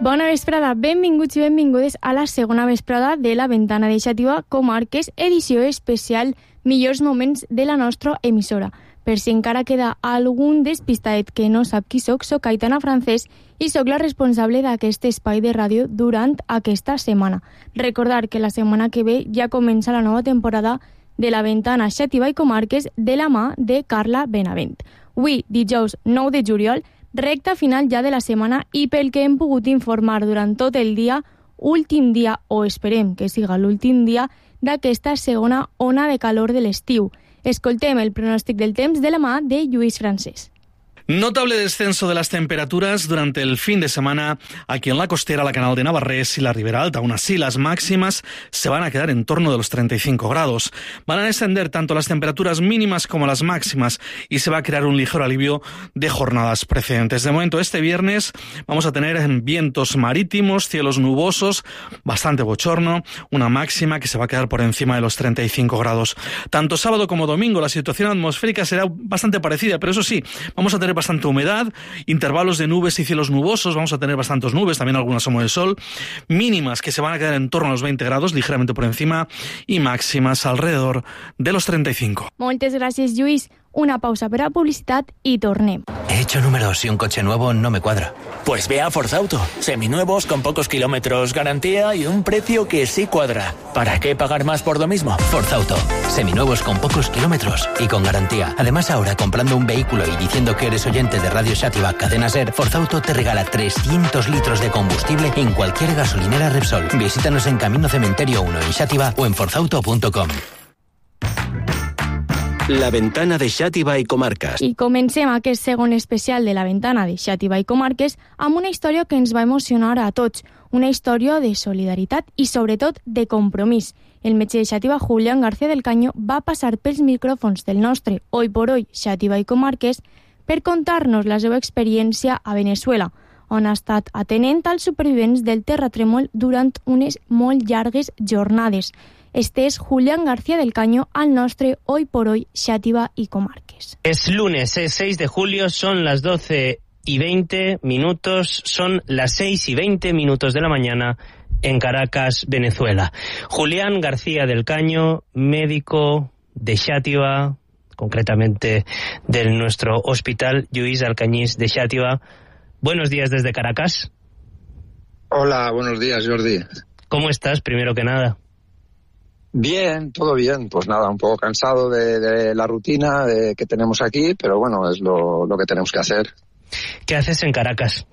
Bona vesprada, benvinguts i benvingudes a la segona vesprada de la Ventana de Xàtiva Comarques, edició especial Millors moments de la nostra emissora. Per si encara queda algun despistadet que no sap qui soc Aitana Francés i soc la responsable d'aquest espai de ràdio durant aquesta setmana. Recordar que la setmana que ve ja comença la nova temporada de la Ventana Xàtiva i Comarques de la mà de Carla Benavent. Avui, dijous 9 de juliol, recta final ja de la setmana i pel que hem pogut informar durant tot el dia, últim dia, o esperem que siga l'últim dia, d'aquesta segona ona de calor de l'estiu. Escoltem el pronòstic del temps de la mà de Lluís Francés. Notable descenso de las temperaturas durante el fin de semana aquí en la costera, la Canal de Navarrés y la Ribera Alta. Aún así, las máximas se van a quedar en torno de los 35 grados. Van a descender tanto las temperaturas mínimas como las máximas y se va a crear un ligero alivio de jornadas precedentes. De momento, este viernes vamos a tener vientos marítimos, cielos nubosos, bastante bochorno, una máxima que se va a quedar por encima de los 35 grados. Tanto sábado como domingo la situación atmosférica será bastante parecida, pero eso sí, vamos a tener bastante humedad, intervalos de nubes y cielos nubosos, vamos a tener bastantes nubes, también algún asomo de sol, mínimas que se van a quedar en torno a los 20 grados, ligeramente por encima, y máximas alrededor de los 35. Moltes gràcies, Lluís. Una pausa per a publicitat i tornem. He hecho números y un coche nuevo no me cuadra. Pues ve a Forzauto. Seminuevos con pocos kilómetros, garantía y un precio que sí cuadra. ¿Para qué pagar más por lo mismo? Forzauto. Seminuevos con pocos kilómetros y con garantía. Además, ahora comprando un vehículo y diciendo que eres oyente de Radio Xàtiva Cadena Ser, Forzauto te regala 300 litros de combustible en cualquier gasolinera Repsol. Visítanos en Camino Cementerio 1 en Xàtiva o en forzauto.com. La Ventana de Xàtiva i Comarques. I comencem aquest segon especial de la Ventana de Xàtiva i Comarques amb una història que ens va emocionar a tots, una història de solidaritat i sobretot de compromís. El metge de Xàtiva, Julián García del Caño, va passar pels micròfons del nostre Hoy por Hoy Xàtiva i Comarques per contar-nos la seva experiència a Venezuela, on ha estat atenent als supervivents del terratrèmol durant unes molt llargues jornades. Este es Julián García del Caño al nostre Hoy por Hoy Xàtiva y Comarques. Es lunes, es 6 de julio, son las 12:20, son las 6:20 de la mañana en Caracas, Venezuela. Julián García del Caño, médico de Xàtiva, concretamente de nuestro hospital Lluís Alcañís de Xàtiva. Buenos días desde Caracas. Hola, buenos días, Jordi. ¿Cómo estás, primero que nada? Bien, todo bien. Pues nada, un poco cansado de la rutina que tenemos aquí, pero bueno, es lo que tenemos que hacer. ¿Qué haces en Caracas?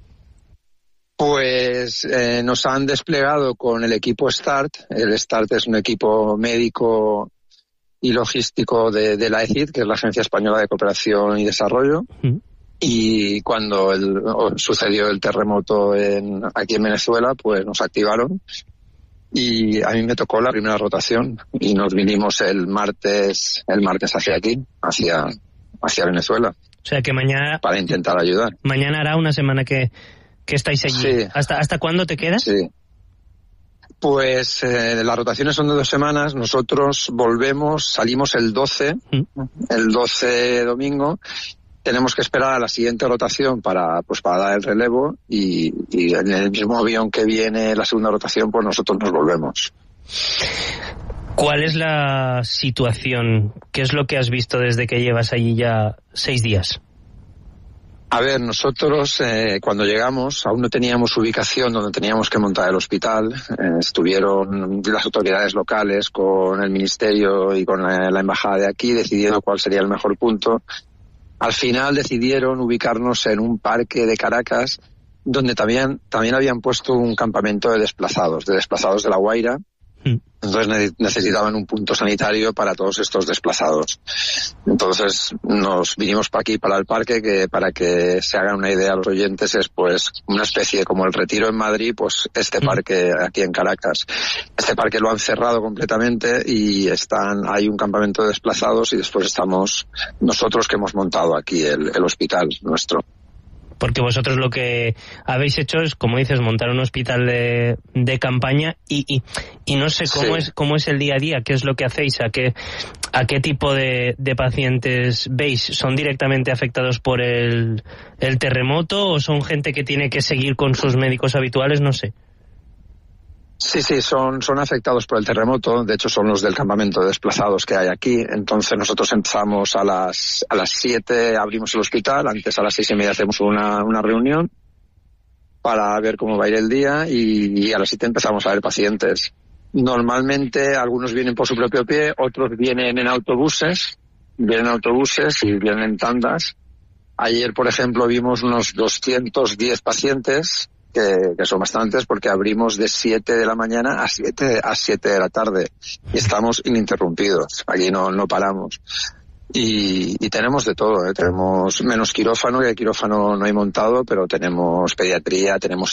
Pues nos han desplegado con el equipo START. El START es un equipo médico y logístico de la ECID, que es la Agencia Española de Cooperación y Desarrollo. Y cuando sucedió el terremoto aquí en Venezuela, pues nos activaron. Y a mí me tocó la primera rotación y nos vinimos el martes hacia aquí, hacia Venezuela. O sea que mañana... Para intentar ayudar. Mañana hará una semana que estáis allí. Sí. ¿Hasta cuándo te quedas? Sí. Pues las rotaciones son de 2 semanas. Nosotros salimos el 12 domingo. Tenemos que esperar a la siguiente rotación para dar el relevo y en el mismo avión que viene la segunda rotación, pues nosotros nos volvemos. ¿Cuál es la situación? ¿Qué es lo que has visto desde que llevas allí ya 6 días? A ver, nosotros cuando llegamos aún no teníamos ubicación donde teníamos que montar el hospital. Estuvieron las autoridades locales con el ministerio y con la embajada de aquí decidiendo cuál sería el mejor punto. Al final decidieron ubicarnos en un parque de Caracas donde también habían puesto un campamento de desplazados de La Guaira. Entonces necesitaban un punto sanitario para todos estos desplazados. Entonces nos vinimos para aquí, para el parque, que para que se hagan una idea a los oyentes es pues una especie como el Retiro en Madrid, pues este parque aquí en Caracas. Este parque lo han cerrado completamente y hay un campamento de desplazados y después estamos nosotros que hemos montado aquí el hospital nuestro. Porque vosotros lo que habéis hecho es, como dices, montar un hospital de campaña y no sé cómo es el día a día, qué es lo que hacéis, ¿A qué tipo de pacientes veis? ¿Son directamente afectados por el terremoto o son gente que tiene que seguir con sus médicos habituales? No sé. Sí, son afectados por el terremoto. De hecho, son los del campamento de desplazados que hay aquí. Entonces nosotros empezamos a las 7, abrimos el hospital. Antes a las 6:30 hacemos una reunión para ver cómo va a ir el día y a las 7 empezamos a ver pacientes. Normalmente algunos vienen por su propio pie, otros vienen en autobuses y vienen en tandas. Ayer, por ejemplo, vimos unos 210 pacientes, que son bastantes, porque abrimos de 7 de la mañana a 7 de la tarde y estamos ininterrumpidos. Aquí no paramos. Y tenemos de todo, Tenemos menos quirófano, que el quirófano no hay montado, pero tenemos pediatría, tenemos